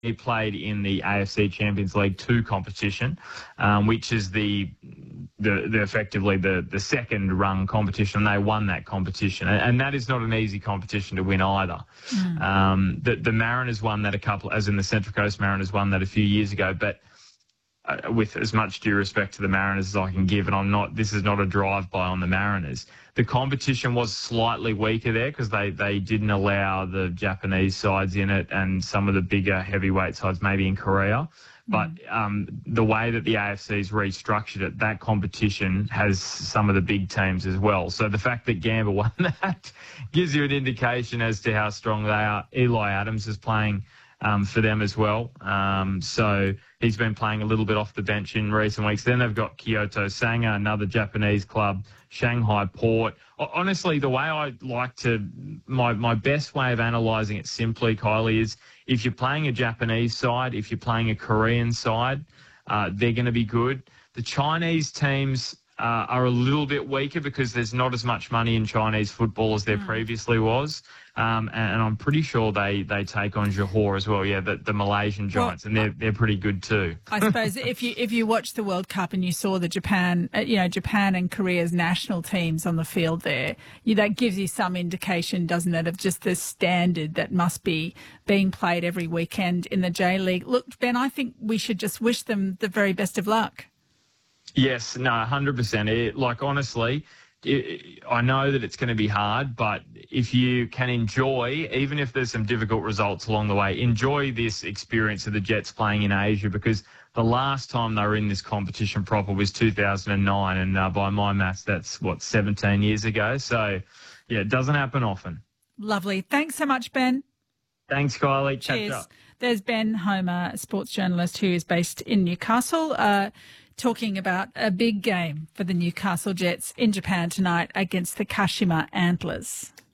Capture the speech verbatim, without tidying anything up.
he played in the A F C Champions League two competition, um, which is the, the the effectively the the second rung competition. They won that competition, and, and that is not an easy competition to win either. Mm. Um, the the Mariners won that a couple, as in the Central Coast Mariners won that a few years ago, but. Uh, with as much due respect to the Mariners as I can give, and I'm not. This is not a drive-by on the Mariners. The competition was slightly weaker there because they, they didn't allow the Japanese sides in it and some of the bigger heavyweight sides, maybe in Korea. But um, the way that the A F C's restructured it, that competition has some of the big teams as well. So the fact that Gamba won that gives you an indication as to how strong they are. Eli Adams is playing Um, for them as well. Um, so he's been playing a little bit off the bench in recent weeks. Then they've got Kyoto Sanga, another Japanese club, Shanghai Port. Honestly, the way I like to, my, my best way of analysing it simply, Kylie, is if you're playing a Japanese side, if you're playing a Korean side, uh, they're going to be good. The Chinese teams uh, are a little bit weaker because there's not as much money in Chinese football as there mm. previously was. Um, and, and I'm pretty sure they, they take on Johor as well, yeah, the, the Malaysian Giants, well, and they're they're pretty good too. I suppose if you if you watched the World Cup and you saw the Japan, uh, you know, Japan and Korea's national teams on the field there, you, that gives you some indication, doesn't it, of just the standard that must be being played every weekend in the J League. Look, Ben, I think we should just wish them the very best of luck. Yes, no, one hundred percent. It, like, honestly, it, I know that it's going to be hard, but if you can enjoy, even if there's some difficult results along the way, enjoy this experience of the Jets playing in Asia, because the last time they were in this competition proper was two thousand nine, and uh, by my maths, that's, what, seventeen years ago. So, yeah, it doesn't happen often. Lovely. Thanks so much, Ben. Thanks, Kylie. Cheers. Catch up. There's Ben Homer, sports journalist who is based in Newcastle, uh, talking about a big game for the Newcastle Jets in Japan tonight against the Kashima Antlers.